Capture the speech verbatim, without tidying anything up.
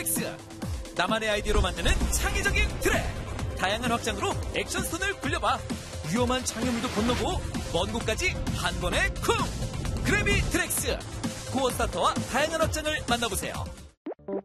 드렉스. 나만의 아이디어로 만드는 창의적인 트랙. 다양한 확장으로 액션스톤을 굴려봐. 위험한 장애물도 건너고 먼 곳까지 한 번에 쿵. 그래비 드렉스. 코어 스타터와 다양한 확장을 만나보세요.